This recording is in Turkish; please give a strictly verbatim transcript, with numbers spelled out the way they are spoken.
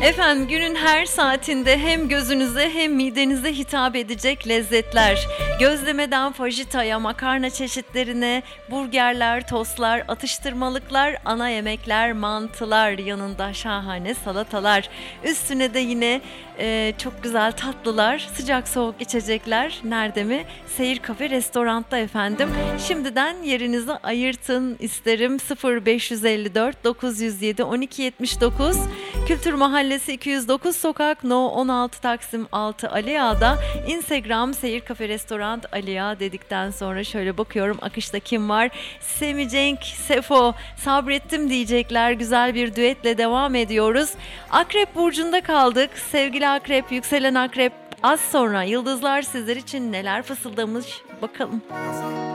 Efendim günün her saatinde hem gözünüze hem midenize hitap edecek lezzetler. Gözlemeden fajitaya, makarna çeşitlerine, burgerler, tostlar, atıştırmalıklar, ana yemekler, mantılar, yanında şahane salatalar. Üstüne de yine e, çok güzel tatlılar, sıcak soğuk içecekler. Nerede mi? Seyir Kafe Restorant'ta efendim. Şimdiden yerinizi ayırtın isterim. sıfır beş yüz elli dört dokuz yüz yedi on iki yetmiş dokuz Kültür Mahallesi iki yüz dokuz Sokak No on altı Taksim altı Ali Ağa'da. Instagram Seyir Kafe Restorant Ali Ağa dedikten sonra şöyle bakıyorum akışta kim var? Semi Cenk, Sefo, sabrettim diyecekler. Güzel bir düetle devam ediyoruz. Akrep burcunda kaldık. Sevgili Akrep, yükselen Akrep, az sonra yıldızlar sizler için neler fısıldamış bakalım.